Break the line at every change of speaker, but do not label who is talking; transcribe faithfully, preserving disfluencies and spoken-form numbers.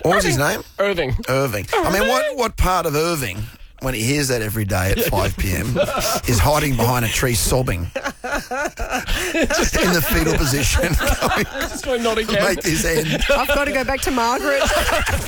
What was his name?
Irving.
Irving. I mean, what, what part of Irving, when he hears that every day at five p.m, is hiding behind a tree sobbing in the fetal position, going,
Just going, not again.
make this end?
I've got to go back to Margaret.